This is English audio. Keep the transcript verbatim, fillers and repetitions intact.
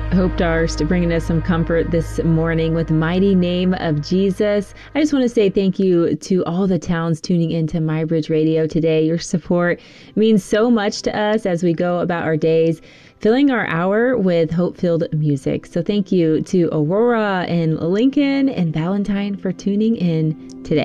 Hope Darst bringing us some comfort this morning with Mighty Name of Jesus. I just want to say thank you to all the towns tuning into My Bridge Radio today. Your support means so much to us as we go about our days, filling our hour with hope-filled music. So thank you to Aurora and Lincoln and Valentine for tuning in today.